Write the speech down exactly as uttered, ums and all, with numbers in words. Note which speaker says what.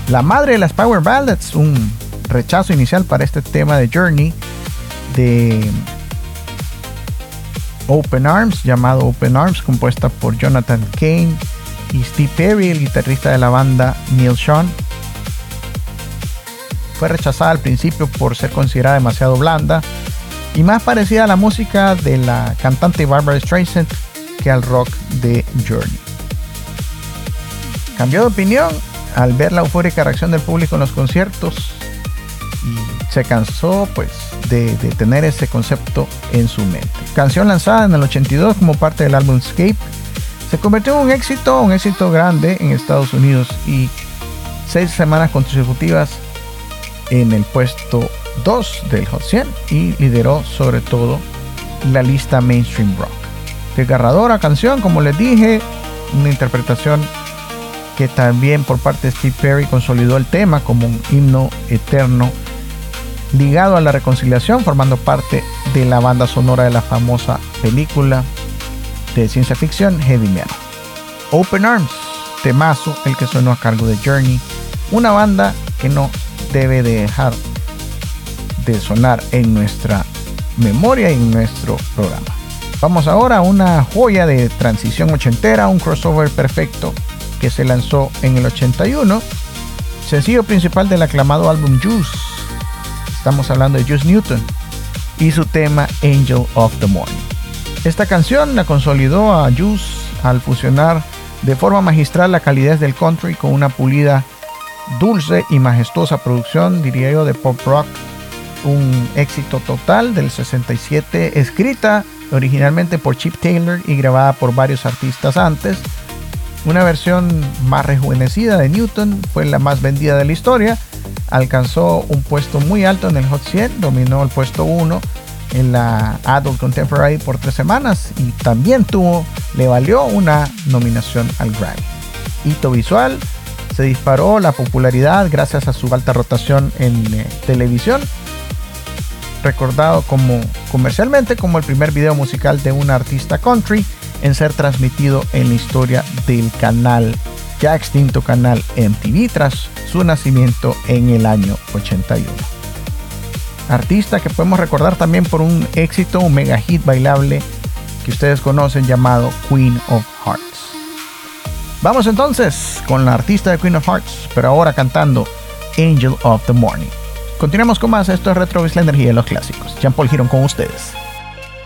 Speaker 1: la madre de las Power Ballads, un rechazo inicial para este tema de Journey de Open Arms, llamado Open Arms, compuesta por Jonathan Cain y Steve Perry, el guitarrista de la banda Neil Schon. Fue rechazada al principio por ser considerada demasiado blanda y más parecida a la música de la cantante Barbra Streisand que al rock de Journey. Cambió de opinión al ver la eufórica reacción del público en los conciertos y se cansó pues de, de tener ese concepto en su mente. Canción lanzada en el ochenta y dos como parte del álbum Escape, se convirtió en un éxito, un éxito grande en Estados Unidos y seis semanas consecutivas en el puesto dos del Hot cien y lideró sobre todo la lista mainstream rock. Desgarradora canción, como les dije, una interpretación que también por parte de Steve Perry consolidó el tema como un himno eterno ligado a la reconciliación, formando parte de la banda sonora de la famosa película de ciencia ficción Heavy Metal. Open Arms, temazo, el que sonó a cargo de Journey, una banda que no debe de dejar de sonar en nuestra memoria y en nuestro programa. Vamos ahora a una joya de transición ochentera, un crossover perfecto que se lanzó en el ochenta y uno, sencillo principal del aclamado álbum Juice. Estamos hablando de Juice Newton y su tema Angel of the Morning. Esta canción la consolidó a Juice al fusionar de forma magistral la calidez del country con una pulida, dulce y majestuosa producción, diría yo, de pop rock. Un éxito total del sesenta y siete, escrita originalmente por Chip Taylor y grabada por varios artistas antes. Una versión más rejuvenecida de Newton fue la más vendida de la historia. Alcanzó un puesto muy alto en el Hot cien, dominó el puesto uno en la Adult Contemporary por tres semanas y también tuvo, le valió una nominación al Grammy. Hito visual, se disparó la popularidad gracias a su alta rotación en eh, televisión, recordado como comercialmente como el primer video musical de un artista country en ser transmitido en la historia del canal, ya extinto canal M T V, tras su nacimiento en el año ochenta y uno. Artista que podemos recordar también por un éxito, un mega hit bailable que ustedes conocen llamado Queen of Hearts. Vamos entonces con la artista de Queen of Hearts, pero ahora cantando Angel of the Morning. Continuamos con más. Esto es Retro Is la energía de los clásicos. Jean Paul Girón con ustedes.